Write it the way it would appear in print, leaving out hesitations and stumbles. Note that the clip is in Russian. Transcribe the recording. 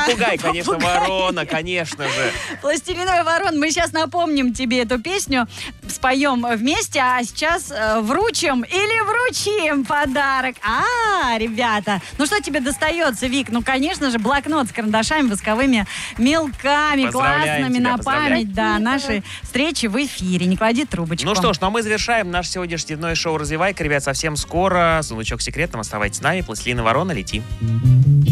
Попугай, конечно, ворона, конечно же. Пластилиновый ворон. Мы сейчас напомним тебе эту песню, споем вместе, а сейчас вручим или вручим подарок. Ребята, ну что тебе достается, Вик? Ну, конечно же, блокнот с карандашами, восковыми мелками, классными на память, да, нашей встречи в эфире. Не клади трубочку. Ну что ж, ну а мы завершаем наше сегодняшнее дневное шоу «Развивайка». Ребят, совсем скоро. Сундучок секретным. Оставайтесь с нами. Пластилиновая ворона, лети.